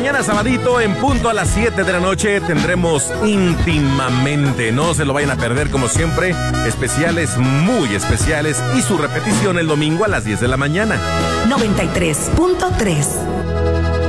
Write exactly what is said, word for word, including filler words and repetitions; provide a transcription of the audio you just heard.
mañana sabadito, en punto a las siete de la noche, tendremos Íntimamente. No se lo vayan a perder, como siempre. Especiales muy especiales y su repetición el domingo a las diez de la mañana. noventa y tres punto tres